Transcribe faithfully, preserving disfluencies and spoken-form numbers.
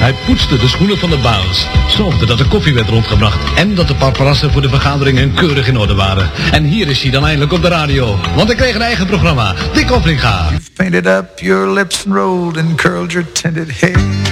Hij poetste de schoenen van de baas, zorgde dat de koffie werd rondgebracht en dat de paparazzen voor de vergaderingen keurig in orde waren. En hier is hij dan eindelijk op de radio, want hij kreeg een eigen programma, Dick Hoffinga. You've painted up your lips and rolled and curled your tinted hair.